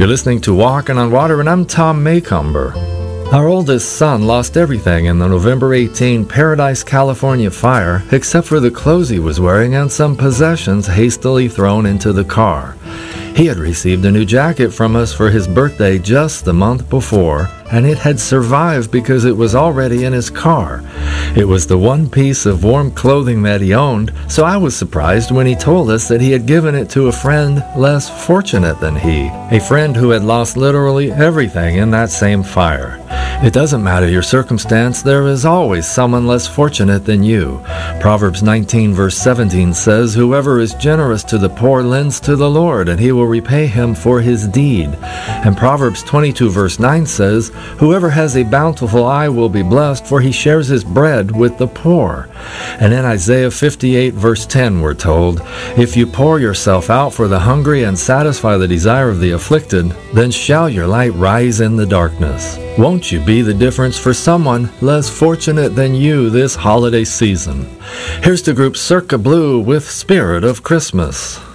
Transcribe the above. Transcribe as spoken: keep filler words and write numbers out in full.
You're listening to Walking on Water, and I'm Tom Maycomber. Our oldest son lost everything in the November eighteenth Paradise, California fire, except for the clothes he was wearing and some possessions hastily thrown into the car. He had received a new jacket from us for his birthday just the month before, and it had survived because it was already in his car. It was the one piece of warm clothing that he owned, so I was surprised when he told us that he had given it to a friend less fortunate than he, a friend who had lost literally everything in that same fire. It doesn't matter your circumstance, there is always someone less fortunate than you. Proverbs nineteen verse seventeen says, "Whoever is generous to the poor lends to the Lord, and he will repay him for his deed." And Proverbs twenty-two verse nine says, "Whoever has a bountiful eye will be blessed, for he shares his bread with the poor." And in Isaiah fifty-eight verse ten we're told, "If you pour yourself out for the hungry and satisfy the desire of the afflicted, then shall your light rise in the darkness." Won't you be the difference for someone less fortunate than you this holiday season? Here's the group Circa Blue with Spirit of Christmas.